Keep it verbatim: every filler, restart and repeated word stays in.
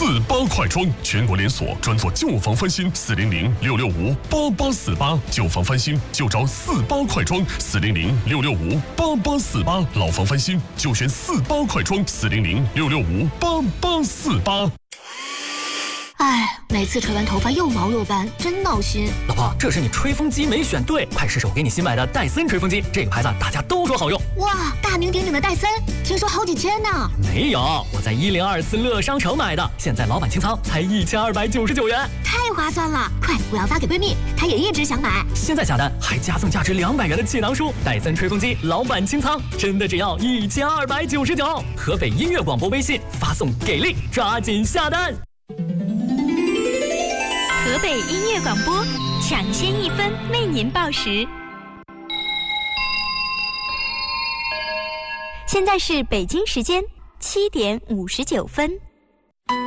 四八快装，全国连锁，专做旧房翻新。四零零六六五八八四八，旧房翻新就找四八快装。四零零六六五八八四八，老房翻新就选四八快装。四零零六六五八八四八。 哎，每次吹完头发又毛又斑，真闹心。 老婆，这是你吹风机没选对，快试试我给你新买的戴森吹风机，这个牌子大家都说好用。 哇，大名鼎鼎的戴森，听说好几千呢。 没有，我在一零二四乐商城买的，现在老板清仓才一千二百九十九元， 太划算了！快，我要发给闺蜜，她也一直想买。 现在下单还加送价值两百元的气囊书，戴森吹风机老板清仓，真的只要一千二百九十九。河北音乐广播微信发送给力，抓紧下单。 河北音乐广播，抢先一分为您报时。现在是北京时间七点五十九分。